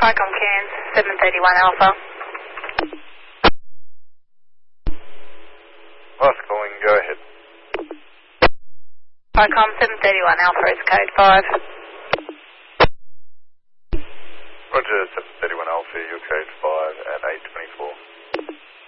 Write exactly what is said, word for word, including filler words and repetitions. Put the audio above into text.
Icom Cairns, seven thirty-one Alpha. Last calling, go ahead. Icom seven thirty-one Alpha is code five. Roger, seven thirty-one Alpha, your code five at eight twenty-four.